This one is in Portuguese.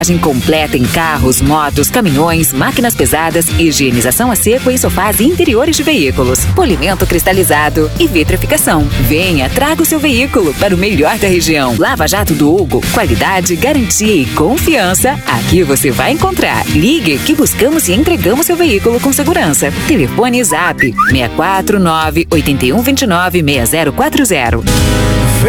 Completa em carros, motos, caminhões, máquinas pesadas, higienização a seco em sofás e interiores de veículos, polimento cristalizado e vitrificação. Venha, traga o seu veículo para o melhor da região. Lava Jato do Hugo, qualidade, garantia e confiança. Aqui você vai encontrar. Ligue que buscamos e entregamos seu veículo com segurança. Telefone Zap 649 8129 6040.